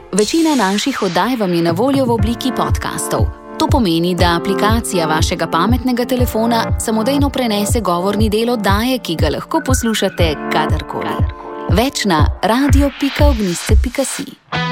Večina naših oddaj vam je na voljo v obliki podcastov. To pomeni, da aplikacija vašega pametnega telefona samodejno prenese govorni del oddaje, ki ga lahko poslušate kadarkoli. Več na radio.ogniste.si.